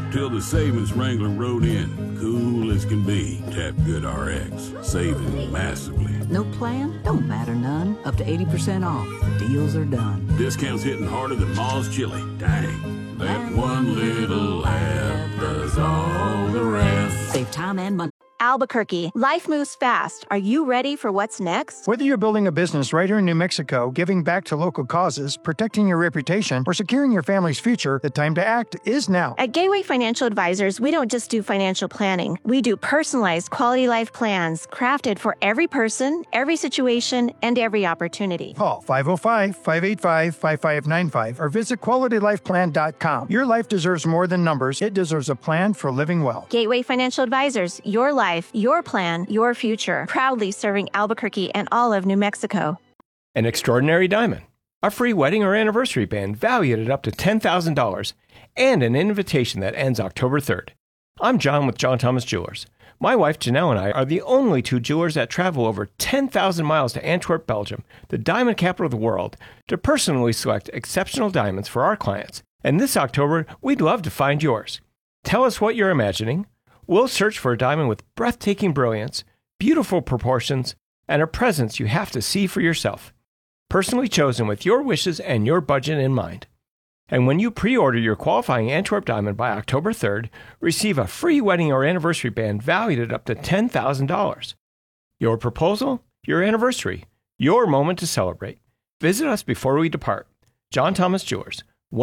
till the savings Wrangler rode in. Cool as can be. Tap GoodRx. Saving massively. No plan? Don't matter none. Up to 80% off. The deals are done. Discounts hitting harder than Ma's chili. Dang. That one little app does all the rest. Save time and money. Albuquerque, life moves fast. Are you ready for what's next? Whether you're building a business right here in New Mexico, giving back to local causes, protecting your reputation, or securing your family's future, the time to act is now. At Gateway Financial Advisors, we don't just do financial planning. We do personalized quality life plans crafted for every person, every situation, and every opportunity. Call 505-585-5595 or visit QualityLifePlan.com. Your life deserves more than numbers. It deserves a plan for living well. Gateway Financial Advisors, your life, your plan, your future. Proudly serving Albuquerque and all of New Mexico. An extraordinary diamond, a free wedding or anniversary band valued at up to $10,000, and an invitation that ends October 3rd. I'm John with John Thomas Jewelers. My wife Janelle and I are the only two jewelers that travel over 10,000 miles to Antwerp, Belgium, the diamond capital of the world, to personally select exceptional diamonds for our clients. And this October, we'd love to find yours. Tell us what you're imagining. We'll search for a diamond with breathtaking brilliance, beautiful proportions, and a presence you have to see for yourself. Personally chosen with your wishes and your budget in mind. And when you pre-order your qualifying Antwerp diamond by October 3rd, receive a free wedding or anniversary band valued at up to $10,000. Your proposal, your anniversary, your moment to celebrate. Visit us before we depart. John Thomas Jewelers,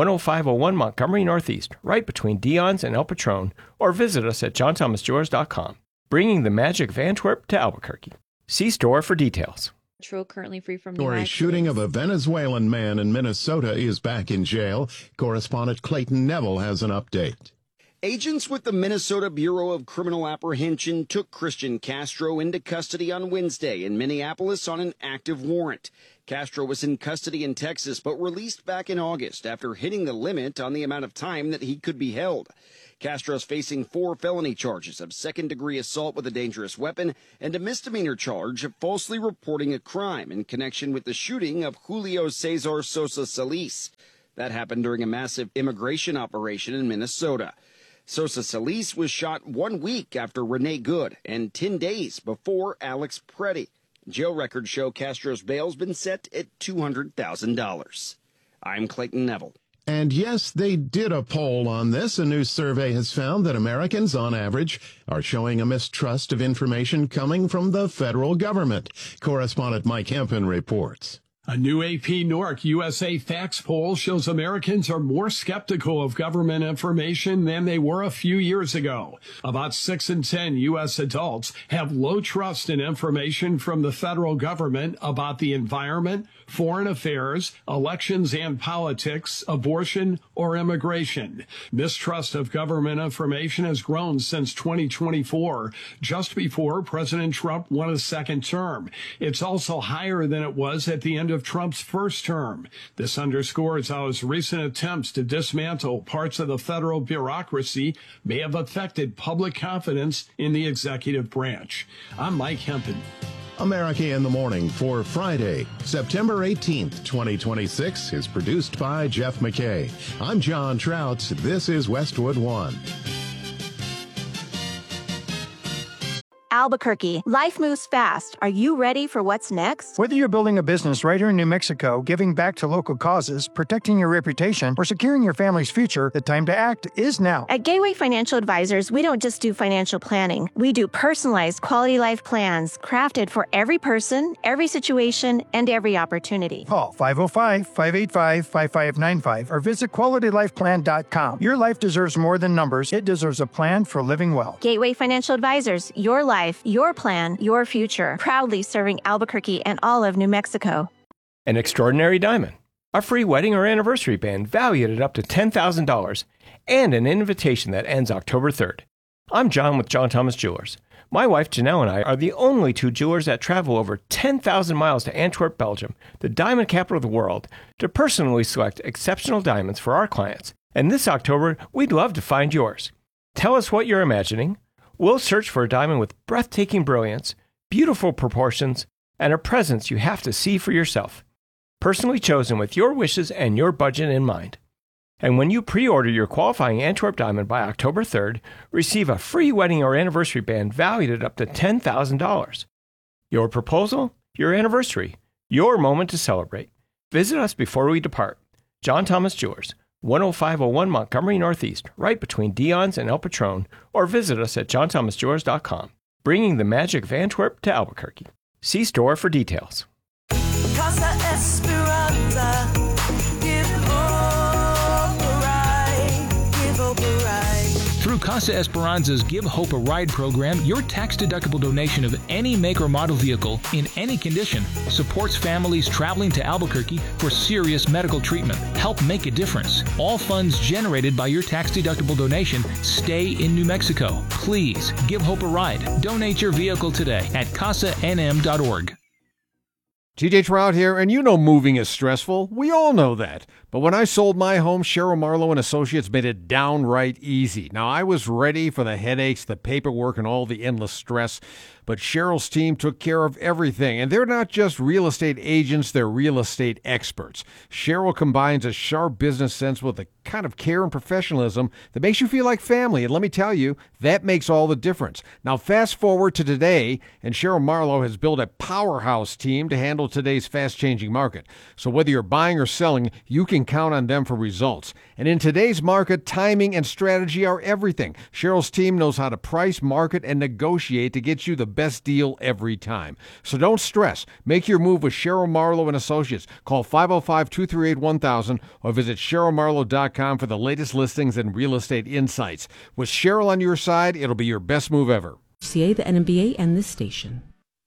10501 Montgomery Northeast, right between Dion's and El Patron, or visit us at johnthomasjewelers.com, bringing the magic of Antwerp to Albuquerque. See store for details. Currently free from A shooting of a Venezuelan man in Minnesota is back in jail. Correspondent Clayton Neville has an update. Agents with the Minnesota Bureau of Criminal Apprehension took Christian Castro into custody on Wednesday in Minneapolis on an active warrant. Castro was in custody in Texas but released back in August after hitting the limit on the amount of time that he could be held. Castro's facing 4 felony charges of second-degree assault with a dangerous weapon and a misdemeanor charge of falsely reporting a crime in connection with the shooting of Julio Cesar Sosa Solis. That happened during a massive immigration operation in Minnesota. Sosa Solis was shot 1 week after Rene Good and 10 days before Alex Preddy. Jail records show Castro's bail's been set at $200,000. I'm Clayton Neville. And yes, they did a poll on this. A new survey has found that Americans, on average, are showing a mistrust of information coming from the federal government. Correspondent Mike Hempen reports. A new AP Norc USA Facts poll shows Americans are more skeptical of government information than they were a few years ago. About 6 in 10 U.S. adults have low trust in information from the federal government about the environment, foreign affairs, elections and politics, abortion, or immigration. Mistrust of government information has grown since 2024, just before President Trump won a second term. It's also higher than it was at the end of Trump's first term. This underscores how his recent attempts to dismantle parts of the federal bureaucracy may have affected public confidence in the executive branch. I'm Mike Hempen. America in the Morning for Friday, September 18th, 2026 is produced by Jeff McKay. I'm John Trout. This is Westwood One. Albuquerque, life moves fast. Are you ready for what's next? Whether you're building a business right here in New Mexico, giving back to local causes, protecting your reputation, or securing your family's future, the time to act is now. At Gateway Financial Advisors, we don't just do financial planning. We do personalized quality life plans crafted for every person, every situation, and every opportunity. Call 505-585-5595 or visit QualityLifePlan.com. Your life deserves more than numbers. It deserves a plan for living well. Gateway Financial Advisors, your life, your plan, your future. Proudly serving Albuquerque and all of New Mexico. An extraordinary diamond, a free wedding or anniversary band valued at up to $10,000, and an invitation that ends October 3rd. I'm John with John Thomas Jewelers. My wife Janelle and I are the only two jewelers that travel over 10,000 miles to Antwerp, Belgium, the diamond capital of the world, to personally select exceptional diamonds for our clients. And this October, we'd love to find yours. Tell us what you're imagining. We'll search for a diamond with breathtaking brilliance, beautiful proportions, and a presence you have to see for yourself. Personally chosen with your wishes and your budget in mind. And when you pre-order your qualifying Antwerp diamond by October 3rd, receive a free wedding or anniversary band valued at up to $10,000. Your proposal, your anniversary, your moment to celebrate. Visit us before we depart. John Thomas Jewelers, 10501 Montgomery Northeast, right between Dion's and El Patron, or visit us at johnthomasjewelers.com, bringing the magic of Antwerp to Albuquerque. See store for details. Casa Esperanza, give hope a ride, give hope a ride. Through Casa Esperanza's Give Hope a Ride program, your tax-deductible donation of any make or model vehicle in any condition supports families traveling to Albuquerque for serious medical treatment. Help make a difference. All funds generated by your tax-deductible donation stay in New Mexico. Please give Hope a ride. Donate your vehicle today at casanm.org. TJ Trout here, and you know moving is stressful. We all know that. But when I sold my home, Cheryl Marlowe and Associates made it downright easy. Now, I was ready for the headaches, the paperwork, and all the endless stress, but Cheryl's team took care of everything. And they're not just real estate agents, they're real estate experts. Cheryl combines a sharp business sense with a kind of care and professionalism that makes you feel like family. And let me tell you, that makes all the difference. Now, fast forward to today, and Cheryl Marlowe has built a powerhouse team to handle today's fast-changing market. So whether you're buying or selling, you can count on them for results. And in today's market, timing and strategy are everything. Cheryl's team knows how to price, market, and negotiate to get you the best deal every time. So don't stress. Make your move with Cheryl Marlowe and Associates. Call 505-238-1000 or visit CherylMarlowe.com for the latest listings and real estate insights. With Cheryl on your side, it'll be your best move ever. CA, the NMBA, and this station.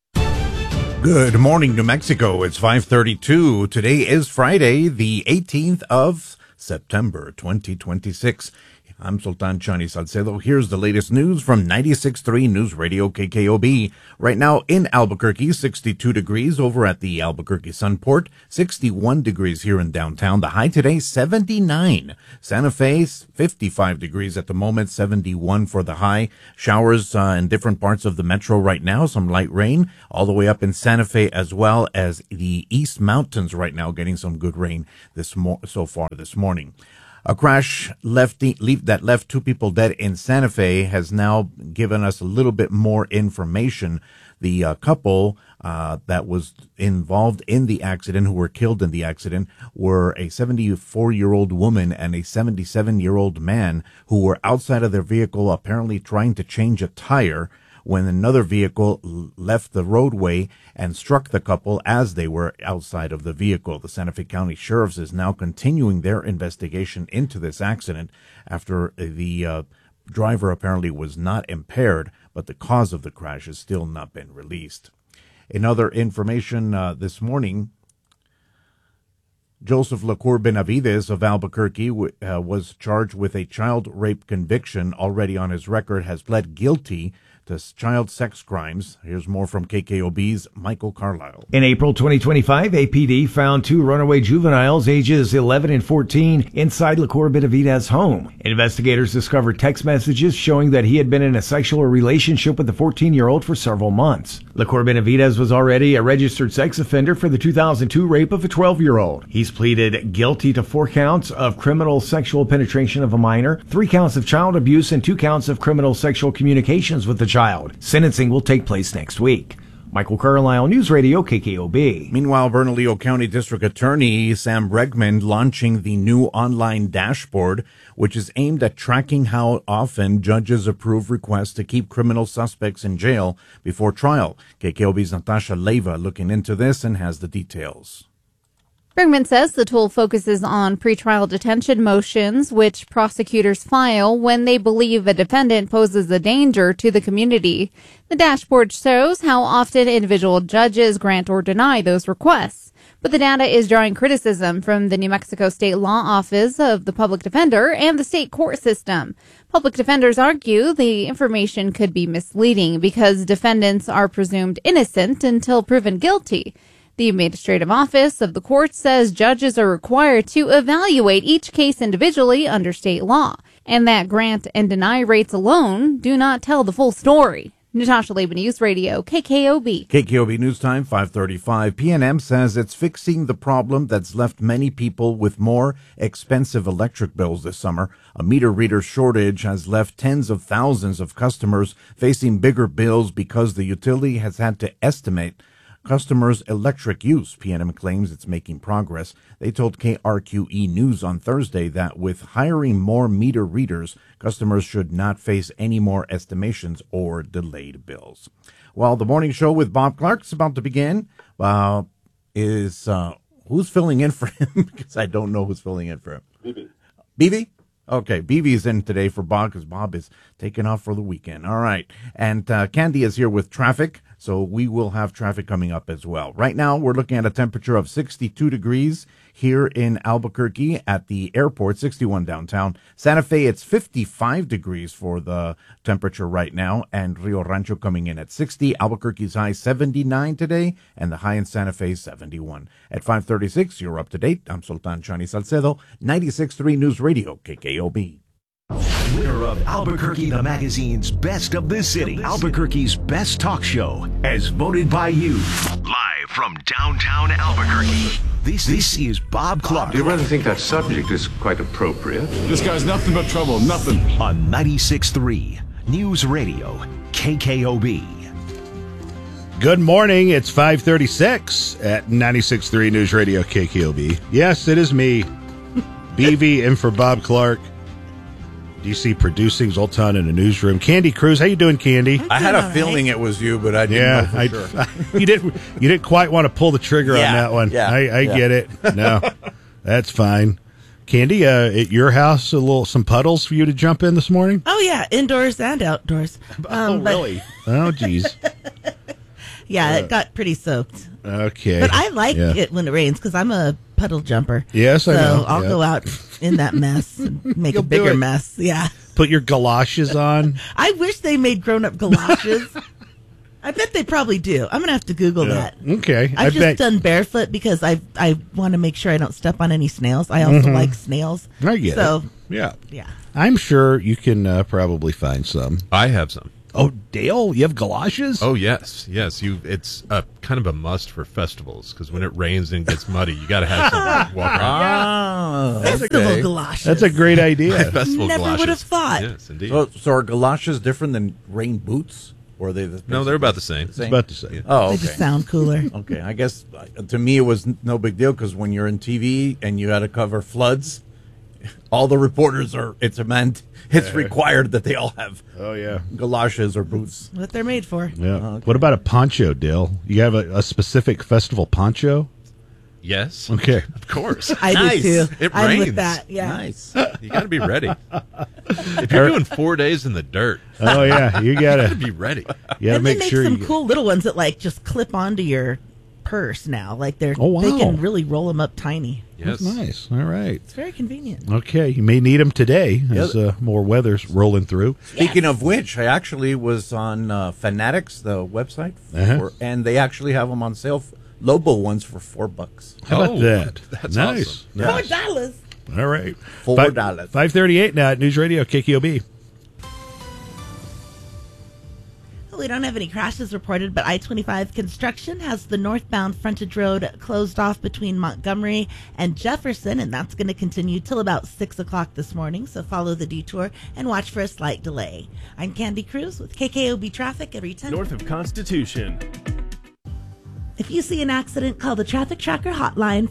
Good morning, New Mexico. It's 5:32. Today is Friday, the 18th of September, 2026. I'm Sultan Chani Salcedo. Here's the latest news from 96.3 News Radio KKOB. Right now in Albuquerque, 62 degrees over at the Albuquerque Sunport, 61 degrees here in downtown. The high today, 79. Santa Fe, 55 degrees at the moment, 71 for the high. Showers in different parts of the metro right now, some light rain, all the way up in Santa Fe as well as the East Mountains right now, getting some good rain so far this morning. A crash that left two people dead in Santa Fe has now given us a little bit more information. The couple that was involved in the accident, who were killed in the accident, were a 74-year-old woman and a 77-year-old man who were outside of their vehicle apparently trying to change a tire when another vehicle left the roadway and struck the couple as they were outside of the vehicle. The Santa Fe County Sheriff's is now continuing their investigation into this accident after the driver apparently was not impaired, but the cause of the crash has still not been released. In other information this morning, Joseph LaCour Benavides of Albuquerque was charged with a child rape conviction already on his record, has pled guilty to child sex crimes. Here's more from KKOB's Michael Carlisle. In April 2025, APD found two runaway juveniles ages 11 and 14 inside LaCour Benavides' home. Investigators discovered text messages showing that he had been in a sexual relationship with the 14-year-old for several months. LaCour Benavides was already a registered sex offender for the 2002 rape of a 12-year-old. He's pleaded guilty to 4 counts of criminal sexual penetration of a minor, 3 counts of child abuse, and 2 counts of criminal sexual communications with the child. Sentencing will take place next week. Michael Carlisle, News Radio KKOB. Meanwhile, Bernalillo County District Attorney Sam Bregman launching the new online dashboard, which is aimed at tracking how often judges approve requests to keep criminal suspects in jail before trial. KKOB's Natasha Leyva looking into this and has the details. Bregman says the tool focuses on pretrial detention motions, which prosecutors file when they believe a defendant poses a danger to the community. The dashboard shows how often individual judges grant or deny those requests. But the data is drawing criticism from the New Mexico State Law Office of the Public Defender and the state court system. Public defenders argue the information could be misleading because defendants are presumed innocent until proven guilty. The administrative office of the court says judges are required to evaluate each case individually under state law, and that grant and deny rates alone do not tell the full story. Natasha Laban, News Radio, KKOB. KKOB News Time, 5:35. PNM says it's fixing the problem that's left many people with more expensive electric bills this summer. A meter reader shortage has left tens of thousands of customers facing bigger bills because the utility has had to estimate customers' electric use. PNM claims it's making progress. They told KRQE News on Thursday that with hiring more meter readers, customers should not face any more estimations or delayed bills. Well, the morning show with Bob Clark is about to begin. Who's filling in for him? Because I don't know who's filling in for him. BB? Okay, BB is in today for Bob because Bob is taking off for the weekend. All right. And Candy is here with traffic, so we will have traffic coming up as well. Right now, we're looking at a temperature of 62 degrees here in Albuquerque at the airport, 61 downtown. Santa Fe, it's 55 degrees for the temperature right now, and Rio Rancho coming in at 60. Albuquerque's high 79 today, and the high in Santa Fe 71. At 5:36, you're up to date. I'm Sultan Chani Salcedo, 96.3 News Radio, KKOB. Winner of Albuquerque the Magazine's Best of the City, Albuquerque's Best Talk Show, as voted by you. Live from downtown Albuquerque, this is Bob Clark. Do you really think that subject is quite appropriate? This guy's nothing but trouble, nothing. On 96.3 News Radio, KKOB. Good morning. It's 5:36 at 96.3 News Radio, KKOB. Yes, it is me, BV, in for Bob Clark. DC producing, Zoltan in the newsroom. Candy Cruz, how you doing, Candy? I had a feeling it was you, but I didn't know for sure. you didn't quite want to pull the trigger on that one. Yeah, I get it. No, that's fine. Candy, at your house, some puddles for you to jump in this morning? Oh, yeah, indoors and outdoors. Really? Oh, geez. Yeah, it got pretty soaked. Okay. But I like it when it rains because I'm a puddle jumper. Yes, I know. So I'll go out in that mess and make a bigger mess. Yeah. Put your galoshes on. I wish they made grown-up galoshes. I bet they probably do. I'm going to have to Google that. Okay. I've just done barefoot because I want to make sure I don't step on any snails. I also like snails. I get it. Yeah. I'm sure you can probably find some. I have some. Oh, Dale, you have galoshes? Oh, yes. It's kind of a must for festivals because when it rains and gets muddy, you got to have something to walk around. Festival galoshes. That's a great idea. Festival Never galoshes. would have thought. Yes, indeed. So are galoshes different than rain boots? Or are they No, they're about the same. It's about the same. Yeah. Oh, okay. They just sound cooler. Okay, I guess to me it was no big deal because when you're in TV and you had to cover floods, all the reporters it's required that they all have galoshes or boots. What they're made for. Yeah. Okay. What about a poncho, Dale? You have a specific festival poncho? Yes. Okay. Of course. I do too. It I'm rains. with that. Yeah. Nice. You got to be ready. If you're doing 4 days in the dirt, oh yeah, you got to be ready. You got to make they sure some cool little ones that like just clip onto your purse now. Like they can really roll them up tiny. Yes. That's nice. All right. It's very convenient. Okay, you may need them today as more weather's rolling through. Speaking of which, I actually was on Fanatics, the website, and they actually have them on sale. Lobo ones for $4. How about that? That's nice. $4. All right. $4. 5:38 now at News Radio KKOB. We don't have any crashes reported, but I-25 construction has the northbound frontage road closed off between Montgomery and Jefferson, and that's going to continue till about 6 o'clock this morning, so follow the detour and watch for a slight delay. I'm Candy Cruz with KKOB Traffic every 10 north of Constitution. If you see an accident, call the Traffic Tracker hotline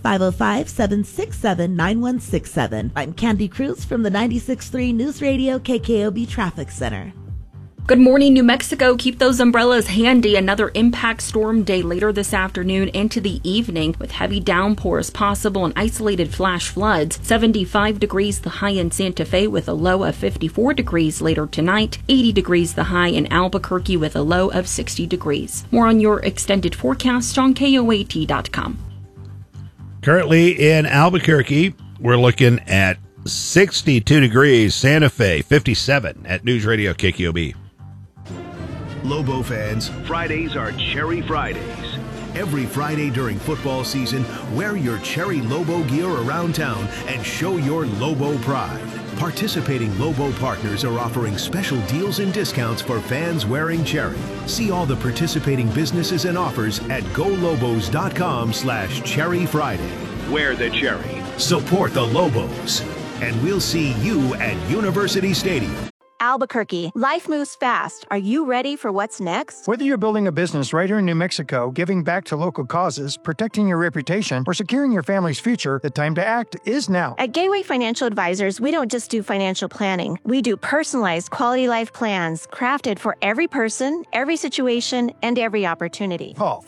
505-767-9167. I'm Candy Cruz from the 96.3 News Radio KKOB Traffic Center. Good morning, New Mexico. Keep those umbrellas handy. Another impact storm day later this afternoon into the evening with heavy downpours possible and isolated flash floods. 75 degrees the high in Santa Fe with a low of 54 degrees later tonight. 80 degrees the high in Albuquerque with a low of 60 degrees. More on your extended forecast on KOAT.com. Currently in Albuquerque, we're looking at 62 degrees. Santa Fe, 57 at News Radio KKOB. Lobo fans, Fridays are Cherry Fridays. Every Friday during football season, wear your Cherry Lobo gear around town and show your Lobo pride. Participating Lobo partners are offering special deals and discounts for fans wearing Cherry. See all the participating businesses and offers at golobos.com/Cherry Friday. Wear the Cherry. Support the Lobos. And we'll see you at University Stadium. Albuquerque, life moves fast. Are you ready for what's next? Whether you're building a business right here in New Mexico, giving back to local causes, protecting your reputation, or securing your family's future, the time to act is now. At Gateway Financial Advisors, we don't just do financial planning. We do personalized quality life plans crafted for every person, every situation, and every opportunity. Call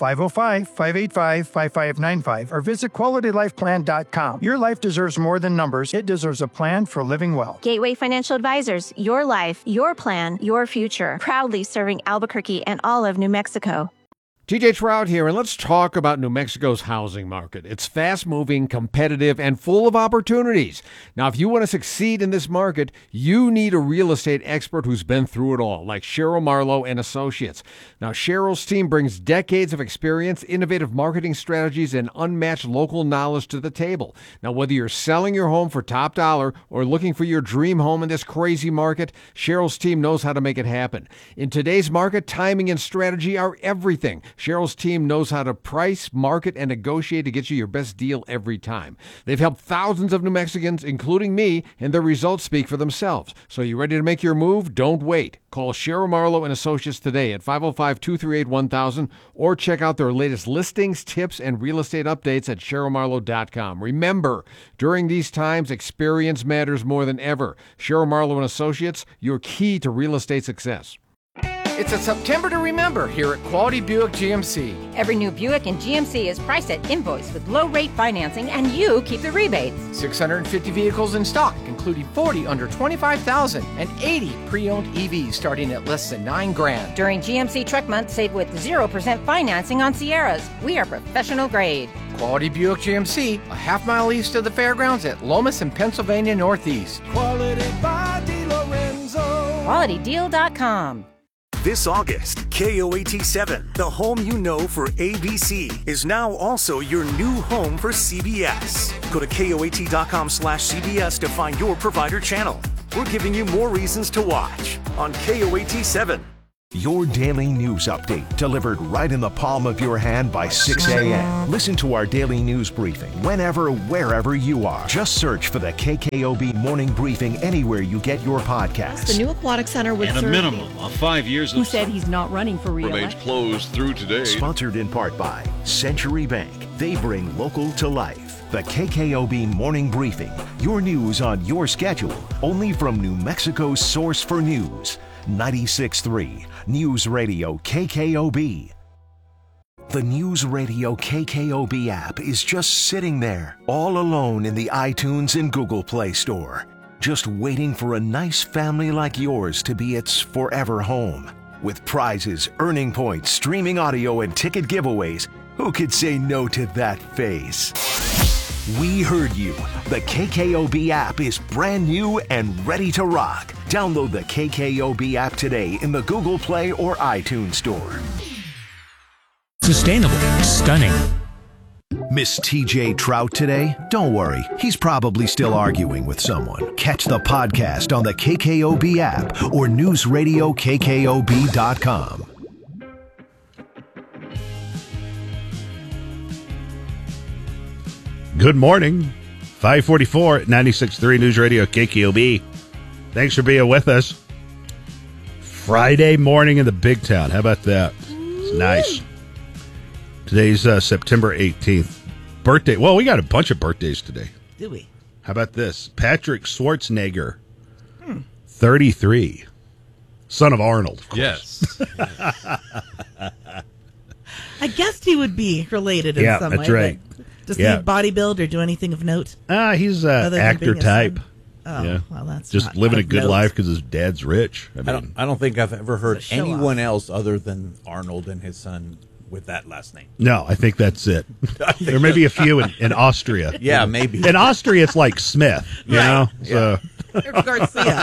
505-585-5595 or visit QualityLifePlan.com. Your life deserves more than numbers. It deserves a plan for living well. Gateway Financial Advisors, your life, your plan, your future. Proudly serving Albuquerque and all of New Mexico. TJ Trout here, and let's talk about New Mexico's housing market. It's fast-moving, competitive, and full of opportunities. Now, if you want to succeed in this market, you need a real estate expert who's been through it all, like Cheryl Marlowe and Associates. Now, Cheryl's team brings decades of experience, innovative marketing strategies, and unmatched local knowledge to the table. Now, whether you're selling your home for top dollar or looking for your dream home in this crazy market, Cheryl's team knows how to make it happen. In today's market, timing and strategy are everything. Cheryl's team knows how to price, market, and negotiate to get you your best deal every time. They've helped thousands of New Mexicans, including me, and their results speak for themselves. So you ready to make your move? Don't wait. Call Cheryl Marlowe and Associates today at 505-238-1000 or check out their latest listings, tips, and real estate updates at CherylMarlowe.com. Remember, during these times, experience matters more than ever. Cheryl Marlowe and Associates, your key to real estate success. It's a September to remember here at Quality Buick GMC. Every new Buick in GMC is priced at invoice with low-rate financing, and you keep the rebates. 650 vehicles in stock, including 40 under $25,000 and 80 pre-owned EVs starting at less than $9,000. During GMC Truck Month, save with 0% financing on Sierras. We are professional grade. Quality Buick GMC, a half-mile east of the fairgrounds at Lomas and Pennsylvania Northeast. Quality by DiLorenzo. QualityDeal.com. This August, KOAT7, the home you know for ABC, is now also your new home for CBS. Go to KOAT.com/CBS to find your provider channel. We're giving you more reasons to watch on KOAT7. Your daily news update delivered right in the palm of your hand by 6 a.m. Listen to our daily news briefing whenever, wherever you are. Just search for the KKOB Morning Briefing anywhere you get your podcasts. The new aquatic center would and a minimum of 5 years who said he's not running for re-election. Remains closed through today. Sponsored in part by Century Bank. They bring local to life. The KKOB Morning Briefing. Your news on your schedule. Only from New Mexico's source for news. 96.3 News Radio KKOB. The News Radio KKOB app is just sitting there, all alone in the iTunes and Google Play Store, just waiting for a nice family like yours to be its forever home. With prizes, earning points, streaming audio, and ticket giveaways, who could say no to that face? We heard you. The KKOB app is brand new and ready to rock. Download the KKOB app today in the Google Play or iTunes Store. Sustainable, stunning. Miss TJ Trout today? Don't worry, he's probably still arguing with someone. Catch the podcast on the KKOB app or newsradiokkob.com. Good morning. 544 at 96.3 News Radio KKOB. Thanks for being with us. Friday morning in the big town. How about that? It's nice. Today's September 18th. Birthday. Well, we got a bunch of birthdays today. Do we? How about this? Patrick Schwarzenegger, 33. Son of Arnold, of course. Yes. I guessed he would be related in some way. Yeah, that's right. Does he bodybuild or do anything of note? He's an actor type. Oh, yeah. Well, that's just not living a good note. life because his dad's rich. I don't think I've ever heard It's a anyone show-off. else other than Arnold and his son with that last name. No, I think that's it. There may be a few in Austria. Yeah, maybe. In Austria, it's like Smith, you know? So. Garcia.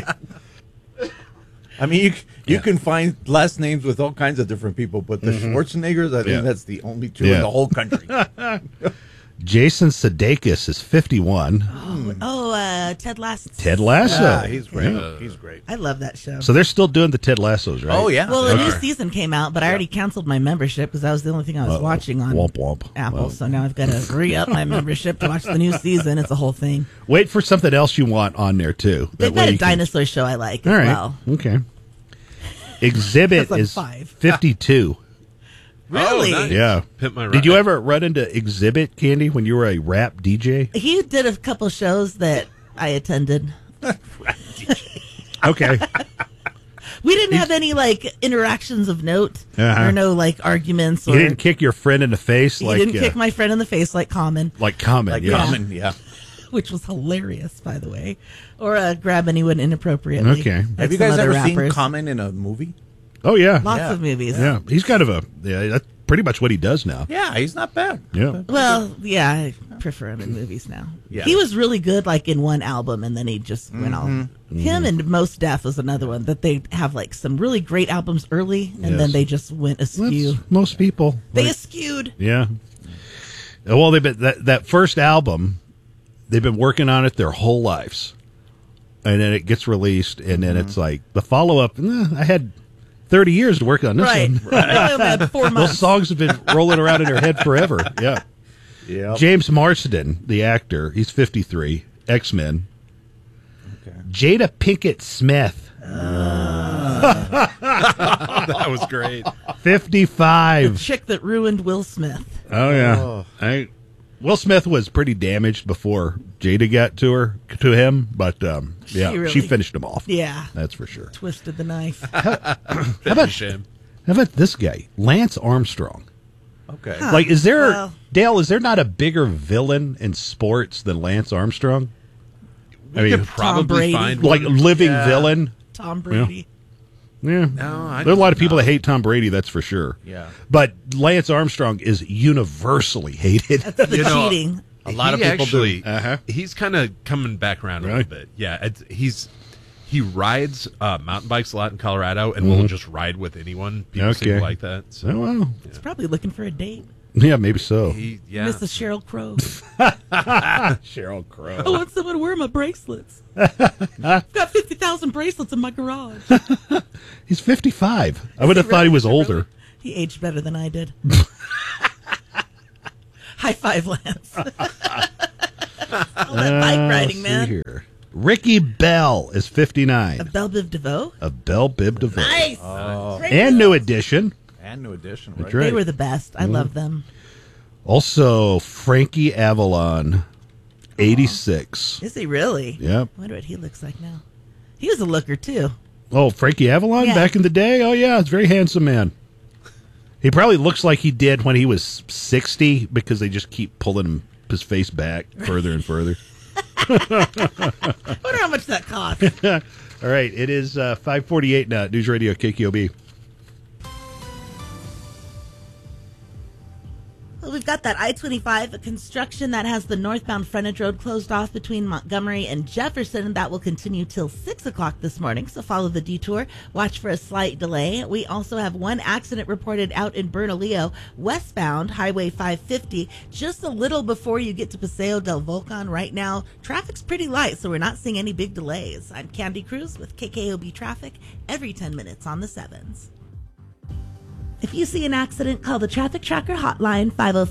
I mean, you can find last names with all kinds of different people, but the Schwarzeneggers, I think that's the only two in the whole country. Jason Sudeikis is 51. Oh, Ted Lasso. Ted Lasso. Yeah, he's great. He's great. I love that show. So they're still doing the Ted Lassos, right? Oh, yeah. Well, the new season came out, but I already canceled my membership because that was the only thing I was watching on Womp womp. Apple. So now I've got to re-up my membership to watch the new season. It's a whole thing. Wait for something else you want on there, too. They've got a dinosaur show I like as well. Okay. Exhibit That's is like 5. 52. Really? Oh, nice. Yeah. Pimp My Did you Ride. ever run into Exhibit, Candy, when you were a rap DJ? He did a couple shows that I attended. Okay. We didn't have any interactions of note Uh-huh. or no arguments. Or You didn't kick your friend in the face he like didn't kick my friend in the face like Common. like Common. Yeah. Common, yeah. Which was hilarious, by the way. Or grab anyone inappropriately. Okay. like Have you some guys other ever seen rappers. Common in a movie? Oh yeah. Lots of movies. Yeah. He's kind of that's pretty much what he does now. Yeah, he's not bad. Yeah. Well, yeah, I prefer him in movies now. Yeah. He was really good in one album, and then he just went all... Him and Mos Def was another one that they have some really great albums early, and then they just went askew. That's most people. They askewed. Yeah. Well, they've been that first album, they've been working on it their whole lives. And then it gets released, and then it's like the follow-up, I had 30 years to work on this Right. one. I only had 4 months. Those songs have been rolling around in their head forever. Yeah. Yeah. James Marsden, the actor, he's 53, X-Men. Okay. Jada Pinkett Smith. That was great. 55. The chick that ruined Will Smith. Oh yeah. Will Smith was pretty damaged before Jada got to him, but She really- she finished him off. Yeah. That's for sure. Twisted the knife. How about this guy, Lance Armstrong? Okay. Huh. Is there Well- Dale? Is there not a bigger villain in sports than Lance Armstrong? We could probably Brady. find like one. living Yeah. villain. Tom Brady. Yeah. No, I There are a lot of don't people know. that hate Tom Brady, that's for sure. Yeah. But Lance Armstrong is universally hated. That's the You know, cheating. A lot of He people actually, Uh-huh. he's kind of coming back around a Really? little bit. Yeah, he rides mountain bikes a lot in Colorado and will just ride with anyone. People seem Okay. to like that. So. Oh, well. He's probably looking for a date. Yeah, maybe so. Yeah. Mrs. Sheryl Crow. Cheryl Crow. I want someone to wear my bracelets. I've got 50,000 bracelets in my garage. He's 55. I would have thought he was older. He aged better than I did. High five, Lance. All that bike riding, See man. here. Ricky Bell is 59. A Belle Biv DeVoe? Of Belle Biv DeVoe. Nice. Great And New results. Edition. And New Edition, That's right? right. They were the best. I love them. Also, Frankie Avalon, 86. Is he really? Yep. I wonder what he looks like now. He was a looker, too. Oh, Frankie Avalon Yeah. back in the day? Oh, yeah. It's a very handsome man. He probably looks like he did when he was 60 because they just keep pulling his face back further and further. I wonder how much that cost. All right. It is 5:48 now. News Radio KKOB. Well, we've got that I-25 construction that has the northbound frontage road closed off between Montgomery and Jefferson, and that will continue till 6 o'clock this morning. So follow the detour. Watch for a slight delay. We also have one accident reported out in Bernalillo, westbound Highway 550, just a little before you get to Paseo del Volcan. Right now, traffic's pretty light, so we're not seeing any big delays. I'm Candy Cruz with KKOB Traffic every 10 minutes on the 7s. If you see an accident, call the Traffic Tracker hotline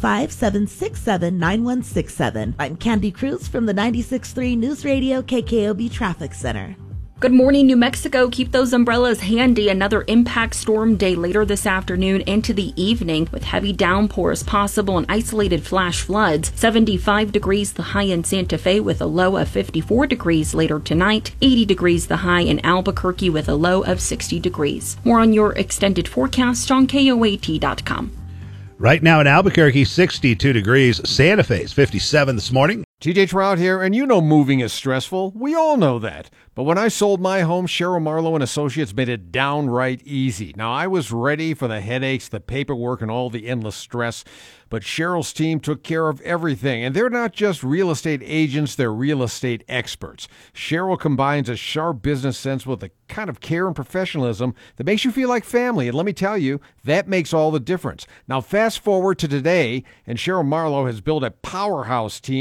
505-767-9167. I'm Candy Cruz from the 96.3 News Radio KKOB Traffic Center. Good morning, New Mexico. Keep those umbrellas handy. Another impact storm day later this afternoon into the evening with heavy downpours possible and isolated flash floods. 75 degrees the high in Santa Fe with a low of 54 degrees later tonight. 80 degrees the high in Albuquerque with a low of 60 degrees. More on your extended forecast on KOAT.com. Right now in Albuquerque, 62 degrees. Santa Fe is 57 this morning. TJ Trout here, and you know moving is stressful. We all know that. But when I sold my home, Cheryl Marlowe and Associates made it downright easy. Now, I was ready for the headaches, the paperwork, and all the endless stress. But Cheryl's team took care of everything. And they're not just real estate agents, they're real estate experts. Cheryl combines a sharp business sense with a kind of care and professionalism that makes you feel like family. And let me tell you, that makes all the difference. Now, fast forward to today, and Cheryl Marlowe has built a powerhouse team to handle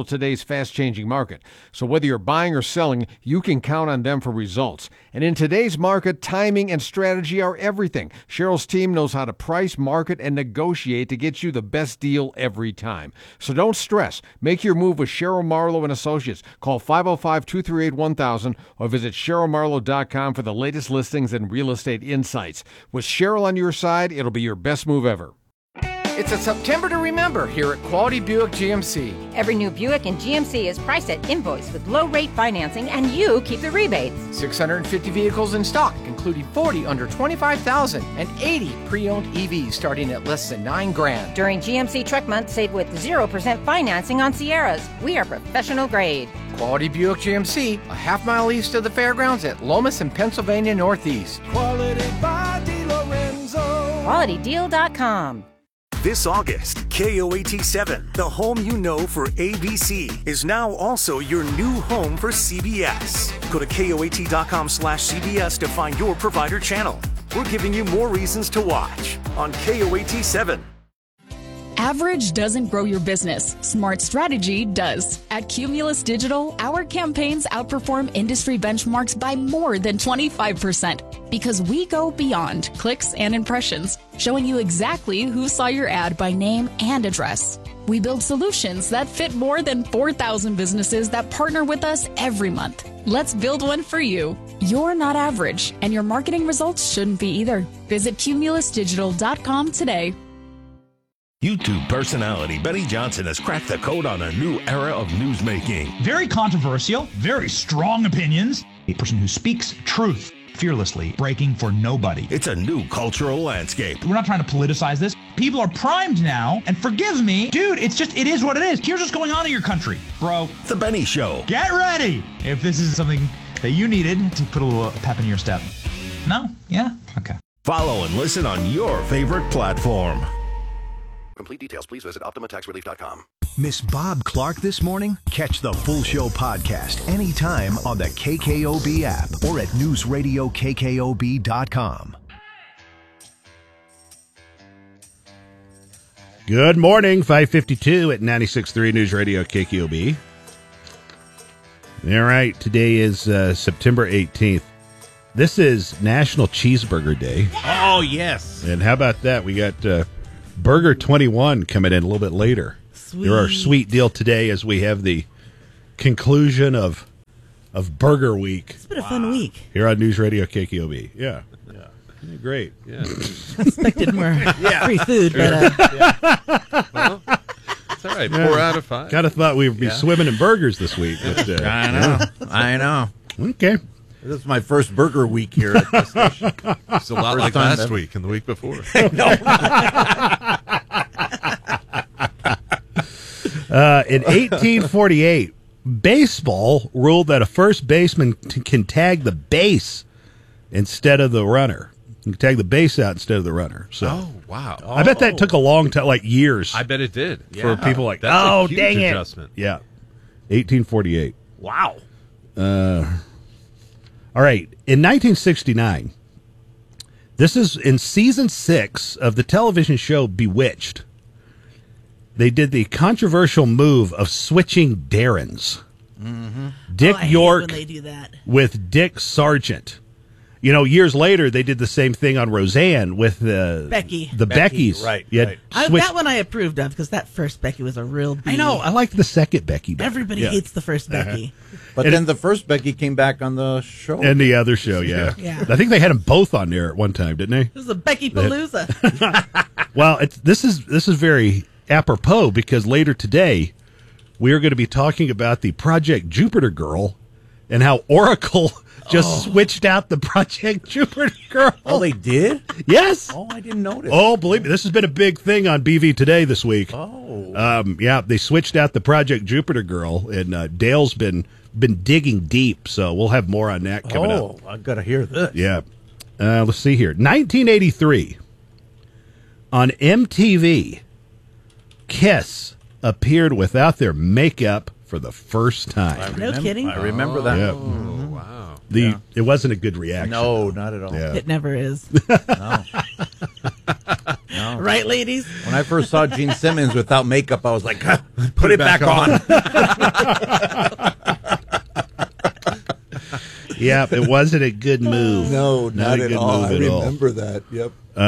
handle today's fast-changing market. So whether you're buying or selling, you can count on them for results. And in today's market, timing and strategy are everything. Cheryl's team knows how to price, market, and negotiate to get you the best deal every time. So don't stress. Make your move with Cheryl Marlowe and Associates. Call 505-238-1000 or visit CherylMarlowe.com for the latest listings and real estate insights. With Cheryl on your side, it'll be your best move ever. It's a September to remember here at Quality Buick GMC. Every new Buick in GMC is priced at invoice with low-rate financing, and you keep the rebates. 650 vehicles in stock, including 40 under $25,000 and 80 pre-owned EVs starting at less than $9,000. During GMC Truck Month, save with 0% financing on Sierras. We are professional grade. Quality Buick GMC, a half-mile east of the fairgrounds at Lomas and Pennsylvania Northeast. Quality by DiLorenzo. QualityDeal.com. This August, KOAT7, the home you know for ABC, is now also your new home for CBS. Go to KOAT.com/CBS to find your provider channel. We're giving you more reasons to watch on KOAT7. Average doesn't grow your business. Smart strategy does. At Cumulus Digital, our campaigns outperform industry benchmarks by more than 25% because we go beyond clicks and impressions, showing you exactly who saw your ad by name and address. We build solutions that fit more than 4,000 businesses that partner with us every month. Let's build one for you. You're not average, and your marketing results shouldn't be either. Visit cumulusdigital.com today. YouTube personality Benny Johnson has cracked the code on a new era of newsmaking. Very controversial, very strong opinions. A person who speaks truth fearlessly, breaking for nobody. It's a new cultural landscape. We're not trying to politicize this. People are primed now, and forgive me, dude, it is what it is. Here's what's going on in your country, bro. The Benny Show. Get ready if this is something that you needed to put a little pep in your step. No? Yeah? Okay. Follow and listen on your favorite platform. Complete details, please visit OptimaTaxRelief.com. Miss Bob Clark this morning? Catch the full show podcast anytime on the KKOB app or at newsradiokkob.com. Good morning, 5:52 at 96.3 News Radio KKOB. All right, today is September 18th. This is National Cheeseburger Day. Oh, yes. And how about that? We got Burger 21 coming in a little bit later. Sweet. They're our sweet deal today as we have the conclusion of Burger Week. It's been a fun week. Here on News Radio KKOB. Yeah. Great. Yeah. Expected more free food, but well, it's all right. 4 out of 5. Kind of thought we'd be swimming in burgers this week. But, I know. Okay. This is my first burger week here at the station. It's a lot like last week and the week before. In 1848, baseball ruled that a first baseman can tag the base instead of the runner. You can tag the base out instead of the runner. So, oh, wow. I bet that took a long time, like years. I bet it did. For people like, that's a huge dang adjustment. it. Yeah. 1848. Wow. All right. In 1969, this is in season 6 of the television show Bewitched. They did the controversial move of switching Darrens. Mm-hmm. Dick York when they do that. with Dick Sargent. You know, years later, they did the same thing on Roseanne with Becky. The Beckys. Right. Switch- That one I approved of because that first Becky was a real B. I know. I like the second Becky better. Everybody hates the first Becky. But then the first Becky came back on the show. And the other show, yeah. Yeah. I think they had them both on there at one time, didn't they? It was a Becky Palooza. Well, this is very apropos because later today we are going to be talking about the Project Jupiter Girl and how Oracle just switched out the Project Jupiter Girl. Oh, they did? Yes. Oh, I didn't notice. Oh, believe me, this has been a big thing on BV Today this week. Oh. Yeah, they switched out the Project Jupiter Girl, and Dale's been digging deep, so we'll have more on that coming up. Oh, I've got to hear this. Yeah. Let's see here. 1983, on MTV, Kiss appeared without their makeup for the first time. No kidding? I remember that. Yeah. Oh, wow. It wasn't a good reaction. No, not at all. Yeah. It never is. No. Right, ladies? When I first saw Gene Simmons without makeup, I was like, put it back on. Yeah, it wasn't a good move. No, not a at good all. move I at all. remember that. Yep.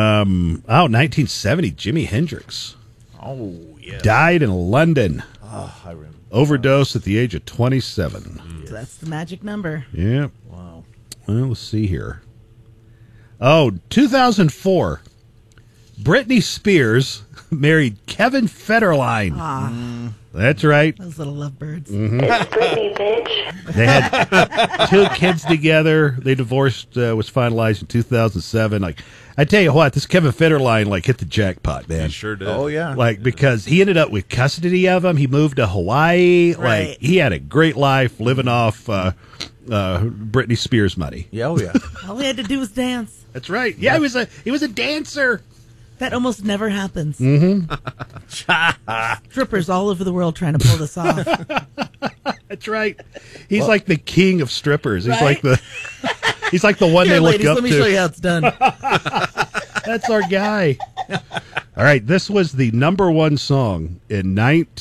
1970, Jimi Hendrix. Oh, yeah. Died in London. Oh, I remember. Overdose at the age of 27. So that's the magic number. Yeah. Wow. Well, let's see here. Oh, 2004. Britney Spears married Kevin Federline. That's right. Those little lovebirds. Mm-hmm. Britney, bitch. They had 2 kids together. They divorced, was finalized in 2007. Like, I tell you what, this Kevin Federline, like, hit the jackpot, man. He sure did. Oh, yeah. Like, because he ended up with custody of him. He moved to Hawaii. Right. Like, he had a great life living off Britney Spears money. Yeah, oh, yeah. All he had to do was dance. That's right. Yeah, he was a dancer. That almost never happens. Mm-hmm. Strippers all over the world trying to pull this off. That's right. He's like the king of strippers. He's Right? he's like the one Here, they look ladies, up let me to. show you how it's done. That's our guy. All right, this was the number 1 song in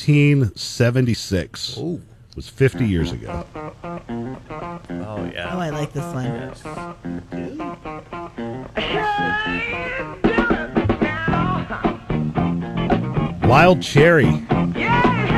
1976. Ooh. It was 50 years ago. Oh, yeah. Oh, I like this one. Wild Cherry.